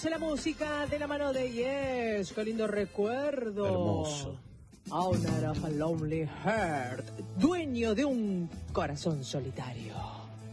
Seguimos en la música de la mano de Yes. Qué lindo recuerdo. Hermoso. Owner of a Lonely Heart. Dueño de un corazón solitario.